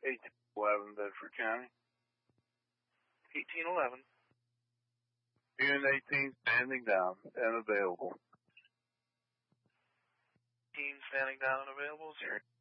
1811 Bedford County. 1811. Unit 18 standing down and available. 18 standing down and available. 0.